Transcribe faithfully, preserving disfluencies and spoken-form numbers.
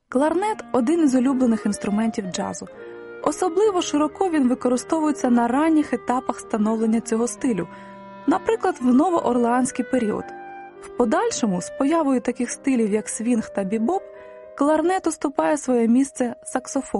Кларнет – один із улюблених інструментів джазу. Особливо широко він використовується на ранніх етапах становлення цього стилю, наприклад, в новоорлеанський період. В подальшому, з появою таких стилів, як свінг та бібоп, кларнет уступає своє місце саксофону.